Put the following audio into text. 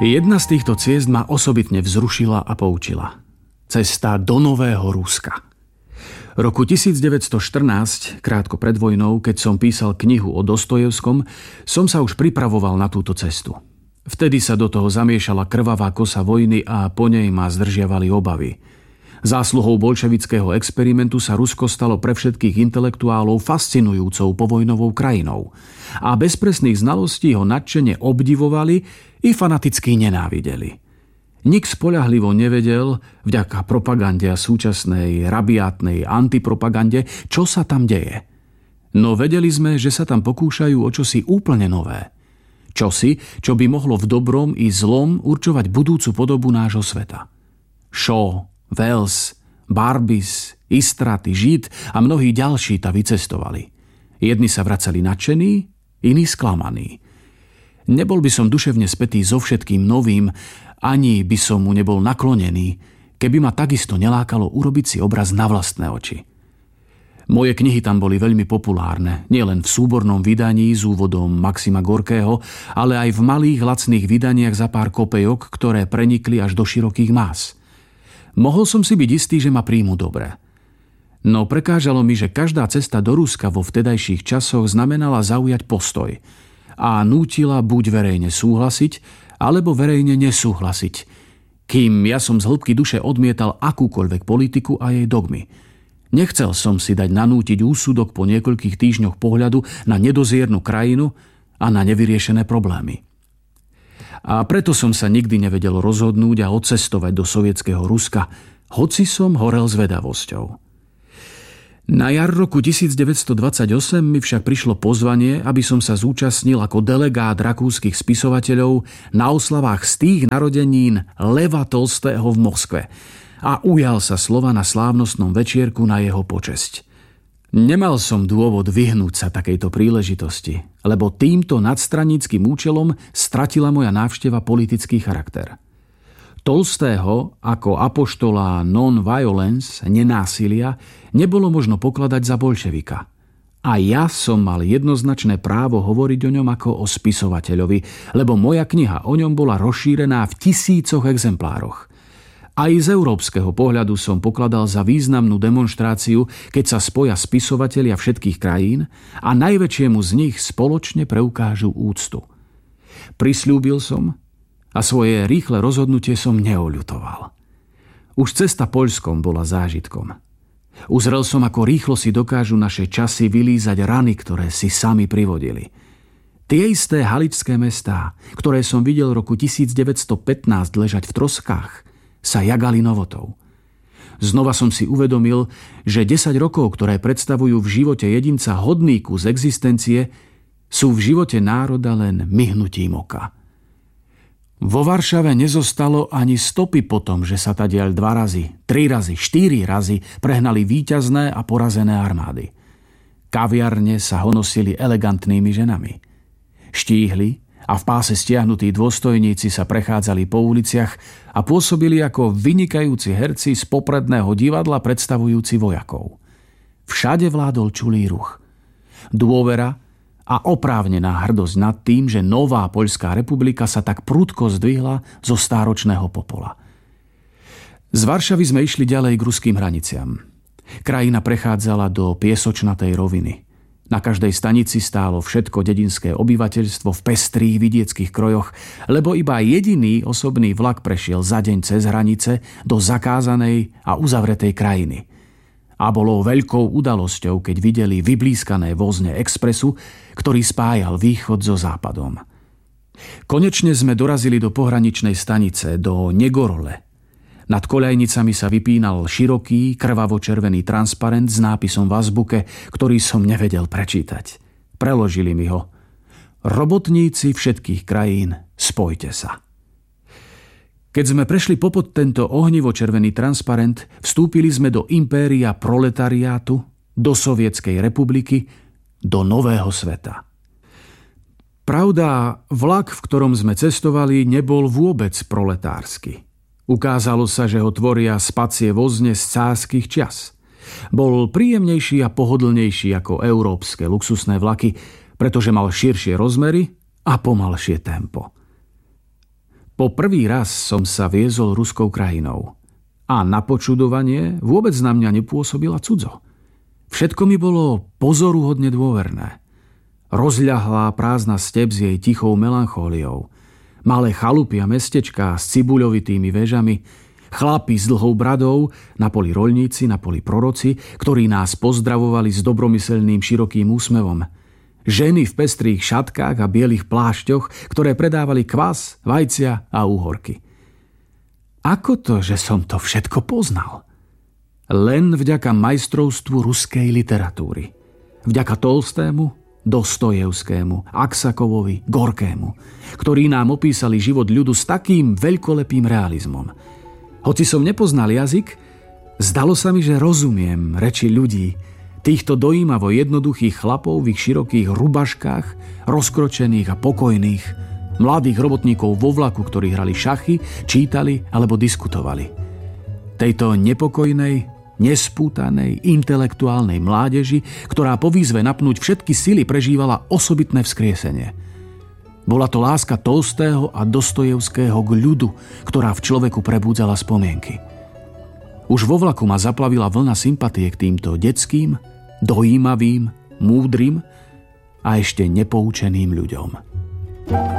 Jedna z týchto ciest ma osobitne vzrušila a poučila. Cesta do Nového Ruska. Roku 1914, krátko pred vojnou, keď som písal knihu o Dostojevskom, som sa už pripravoval na túto cestu. Vtedy sa do toho zamiešala krvavá kosa vojny a po nej ma zdržiavali obavy. Zásluhou bolševického experimentu sa Rusko stalo pre všetkých intelektuálov fascinujúcou povojnovou krajinou a bez presných znalostí ho nadšene obdivovali i fanaticky nenávideli. Nik spoľahlivo nevedel, vďaka propagande a súčasnej rabiátnej antipropagande, čo sa tam deje. No vedeli sme, že sa tam pokúšajú o čosi úplne nové. Čosi, čo by mohlo v dobrom i zlom určovať budúcu podobu nášho sveta. Shaw, Wells, Barbis, Istraty, Žid a mnohí ďalší ta vycestovali. Jedni sa vracali nadšení, iní sklamaní. Nebol by som duševne spätý so všetkým novým, ani by som mu nebol naklonený, keby ma takisto nelákalo urobiť si obraz na vlastné oči. Moje knihy tam boli veľmi populárne, nielen v súbornom vydaní s úvodom Maxima Gorkého, ale aj v malých lacných vydaniach za pár kopejok, ktoré prenikli až do širokých más. Mohol som si byť istý, že ma príjmu dobre. No prekážalo mi, že každá cesta do Ruska vo vtedajších časoch znamenala zaujať postoj a nútila buď verejne súhlasiť, alebo verejne nesúhlasiť, kým ja som z hĺbky duše odmietal akúkoľvek politiku a jej dogmy. Nechcel som si dať nanútiť úsudok po niekoľkých týždňoch pohľadu na nedoziernu krajinu a na nevyriešené problémy. A preto som sa nikdy nevedel rozhodnúť a odcestovať do sovietskeho Ruska, hoci som horel zvedavosťou. Na jar roku 1928 mi však prišlo pozvanie, aby som sa zúčastnil ako delegát rakúskych spisovateľov na oslavách z tých narodenín Leva Tolstého v Moskve a ujal sa slova na slávnostnom večierku na jeho počesť. Nemal som dôvod vyhnúť sa takejto príležitosti, lebo týmto nadstraníckym účelom stratila moja návšteva politický charakter. Tolstého ako apoštola non-violence, nenásilia, nebolo možno pokladať za bolševika. A ja som mal jednoznačné právo hovoriť o ňom ako o spisovateľovi, lebo moja kniha o ňom bola rozšírená v tisícoch exemplároch. Aj z európskeho pohľadu som pokladal za významnú demonštráciu, keď sa spoja spisovatelia všetkých krajín a najväčšiemu z nich spoločne preukážu úctu. Prisľúbil som a svoje rýchle rozhodnutie som neoľutoval. Už cesta Poľskom bola zážitkom. Uzrel som, ako rýchlo si dokážu naše časy vylízať rany, ktoré si sami privodili. Tie isté haličské mestá, ktoré som videl v roku 1915 ležať v troskách, sa jagali novotou. Znova som si uvedomil, že 10 rokov, ktoré predstavujú v živote jedinca hodný kus existencie, sú v živote národa len myhnutím oka. Vo Varšave nezostalo ani stopy po tom, že sa tadiaľ 2 razy, 3 razy, 4 razy prehnali víťazné a porazené armády. Kaviarne sa honosili elegantnými ženami. Štíhli a v páse stiahnutí dôstojníci sa prechádzali po uliciach a pôsobili ako vynikajúci herci z popredného divadla predstavujúci vojakov. Všade vládol čulý ruch. Dôvera a oprávnená hrdosť nad tým, že nová Poľská republika sa tak prudko zdvihla zo stáročného popola. Z Varšavy sme išli ďalej k ruským hraniciam. Krajina prechádzala do piesočnatej roviny. Na každej stanici stálo všetko dedinské obyvateľstvo v pestrých vidieckých krojoch, lebo iba jediný osobný vlak prešiel za deň cez hranice do zakázanej a uzavretej krajiny. A bolo veľkou udalosťou, keď videli vyblískané vozne expresu, ktorý spájal východ so západom. Konečne sme dorazili do pohraničnej stanice, do Negorole. Nad koľajnicami sa vypínal široký, krvavo-červený transparent s nápisom v azbuke, ktorý som nevedel prečítať. Preložili mi ho. Robotníci všetkých krajín, spojte sa. Keď sme prešli popod tento ohnivo-červený transparent, vstúpili sme do impéria proletariátu, do Sovietskej republiky, do nového sveta. Pravda, vlak, v ktorom sme cestovali, nebol vôbec proletársky. Ukázalo sa, že ho tvoria spacie vozne z cárskych čias. Bol príjemnejší a pohodlnejší ako európske luxusné vlaky, pretože mal širšie rozmery a pomalšie tempo. Po prvý raz som sa viezol ruskou krajinou. A na počudovanie vôbec na mňa nepôsobila cudzo. Všetko mi bolo pozoruhodne dôverné. Rozľahlá prázdna step s jej tichou melanchóliou, malé chalupy a mestečká s cibuľovitými vežami, chlapi s dlhou bradou, na poli roľníci, na poli proroci, ktorí nás pozdravovali s dobromyselným širokým úsmevom. Ženy v pestrých šatkách a bielých plášťoch, ktoré predávali kvas, vajcia a úhorky. Ako to, že som to všetko poznal? Len vďaka majstrovstvu ruskej literatúry. Vďaka Tolstému, Dostojevskému, Aksakovovi, Gorkému, ktorí nám opísali život ľudu s takým veľkolepým realizmom. Hoci som nepoznal jazyk, zdalo sa mi, že rozumiem reči ľudí, týchto dojímavo jednoduchých chlapov v ich širokých rubaškách, rozkročených a pokojných, mladých robotníkov vo vlaku, ktorí hrali šachy, čítali alebo diskutovali. Tejto nepokojnej, nespútanej, intelektuálnej mládeži, ktorá po výzve napnúť všetky sily prežívala osobitné vzkriesenie. Bola to láska Tolstého a Dostojevského k ľudu, ktorá v človeku prebúdzala spomienky. Už vo vlaku ma zaplavila vlna sympatie k týmto detským, dojímavým, múdrym a ešte nepoučeným ľuďom.